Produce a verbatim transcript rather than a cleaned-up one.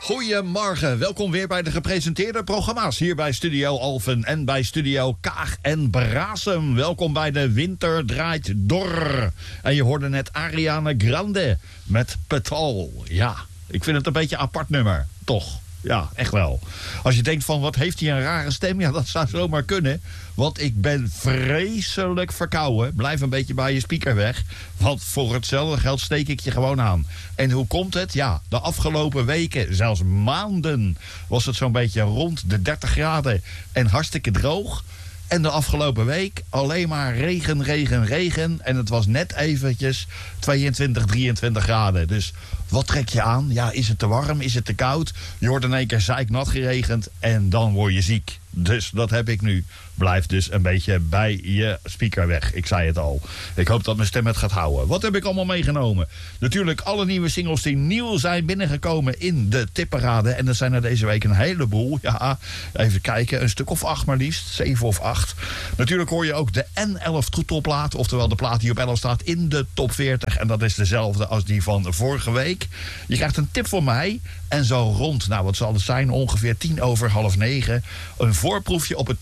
Goedemorgen, welkom weer bij de gepresenteerde programma's hier bij Studio Alphen en bij Studio Kaag en Brasem. Welkom bij de Winter Draait Door. En je hoorde net Ariana Grande met Petal. Ja, ik vind het een beetje een apart nummer, toch? Ja, echt wel. Als je denkt van, wat heeft hij een rare stem? Ja, dat zou zomaar kunnen. Want ik ben vreselijk verkouden. Blijf een beetje bij je speaker weg. Want voor hetzelfde geld steek ik je gewoon aan. En hoe komt het? Ja, de afgelopen weken, zelfs maanden, was het zo'n beetje rond de dertig graden en hartstikke droog. En de afgelopen week alleen maar regen, regen, regen. En het was net eventjes tweeëntwintig, drieëntwintig graden. Dus wat trek je aan? Ja, is het te warm? Is het te koud? Je wordt in één keer zeiknat geregend en dan word je ziek. Dus dat heb ik nu. Blijf dus een beetje bij je speaker weg. Ik zei het al. Ik hoop dat mijn stem het gaat houden. Wat heb ik allemaal meegenomen? Natuurlijk alle nieuwe singles die nieuw zijn binnengekomen in de tipparade. En dat zijn er deze week een heleboel. Ja, even kijken. Een stuk of acht maar liefst. Zeven of acht. Natuurlijk hoor je ook de N elf toetelplaat. Oftewel de plaat die op elf staat in de top veertig. En dat is dezelfde als die van vorige week. Je krijgt een tip van mij. En zo rond, nou wat zal het zijn? Ongeveer tien over half negen. Een voorproefje op het